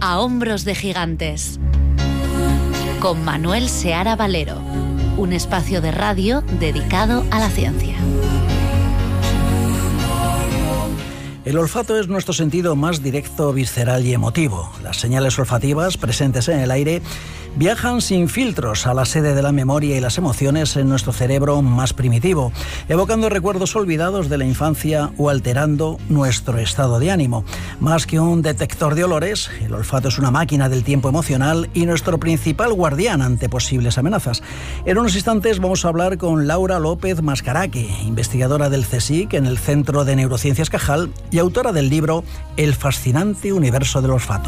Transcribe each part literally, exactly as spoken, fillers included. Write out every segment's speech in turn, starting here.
A hombros de gigantes, con Manuel Seara Valero, un espacio de radio dedicado a la ciencia. El olfato es nuestro sentido más directo, visceral y emotivo. Las señales olfativas presentes en el aire viajan sin filtros a la sede de la memoria y las emociones en nuestro cerebro más primitivo, evocando recuerdos olvidados de la infancia o alterando nuestro estado de ánimo. Más que un detector de olores, el olfato es una máquina del tiempo emocional y nuestro principal guardián ante posibles amenazas. En unos instantes vamos a hablar con Laura López Mascaraque, investigadora del CSIC en el Centro de Neurociencias Cajal y autora del libro El fascinante universo del olfato.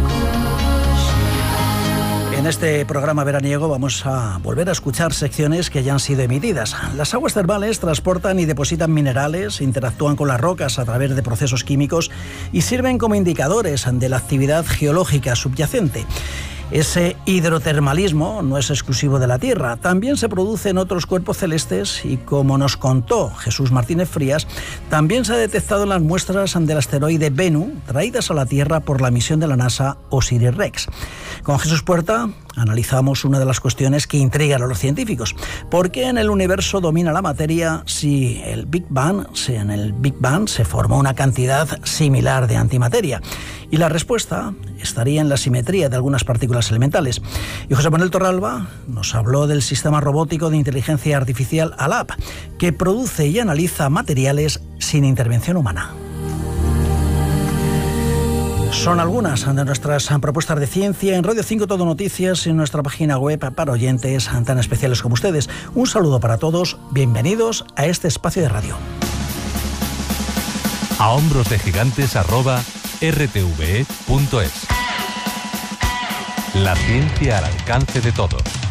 En este programa veraniego vamos a volver a escuchar secciones que ya han sido emitidas. Las aguas termales transportan y depositan minerales, interactúan con las rocas a través de procesos químicos y sirven como indicadores de la actividad geológica subyacente. Ese hidrotermalismo no es exclusivo de la Tierra, también se produce en otros cuerpos celestes y, como nos contó Jesús Martínez Frías, también se ha detectado en las muestras del asteroide Bennu, traídas a la Tierra por la misión de la NASA OSIRIS-REx. Con Jesús Puerta analizamos una de las cuestiones que intrigan a los científicos. ¿Por qué en el universo domina la materia si el Big Bang, si en el Big Bang se formó una cantidad similar de antimateria? Y la respuesta estaría en la simetría de algunas partículas elementales. Y José Manuel Torralba nos habló del sistema robótico de inteligencia artificial ALAP, que produce y analiza materiales sin intervención humana. Son algunas de nuestras propuestas de ciencia en Radio cinco Todo Noticias y en nuestra página web para oyentes tan especiales como ustedes. Un saludo para todos, bienvenidos a este espacio de radio. A hombros de gigantes arroba r t v e punto es. La ciencia al alcance de todos.